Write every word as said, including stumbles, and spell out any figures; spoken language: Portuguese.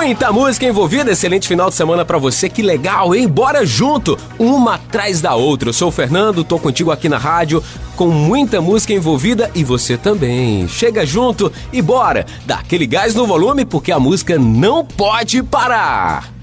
Muita música envolvida, excelente final de semana pra você, que legal, hein? Bora junto, uma atrás da outra. Eu sou o Fernando, tô contigo aqui na rádio, com muita música envolvida e você também. Chega junto e bora, dá aquele gás no volume porque a música não pode parar.